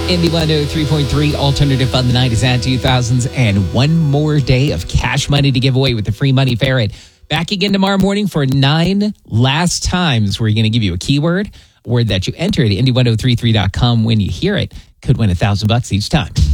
Indy 103.3 Alternative Fun. The night is at 2000s and one more day of cash money to give away with the free money ferret. Back again tomorrow morning for 9 last times. We're going to give you a keyword, word that you enter at Indy1033.com. When you hear it, could win $1,000 each time.